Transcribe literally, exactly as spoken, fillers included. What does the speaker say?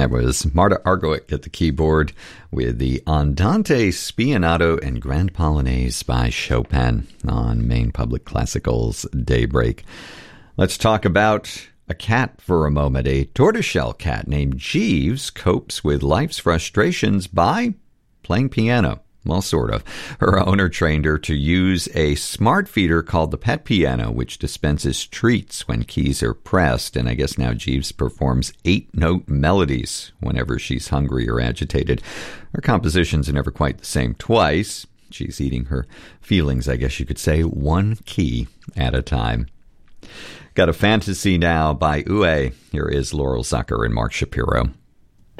That was Marta Argerich at the keyboard with the Andante Spianato and Grand Polonaise by Chopin on Maine Public Classical's Daybreak. Let's talk about a cat for a moment. A tortoiseshell cat named Jeeves copes with life's frustrations by playing piano. Well, sort of. Her owner trained her to use a smart feeder called the Pet Piano, which dispenses treats when keys are pressed. And I guess now Jeeves performs eight-note melodies whenever she's hungry or agitated. Her compositions are never quite the same twice. She's eating her feelings, I guess you could say, one key at a time. Got a fantasy now by Uwe. Here is Laurel Zucker and Mark Shapiro.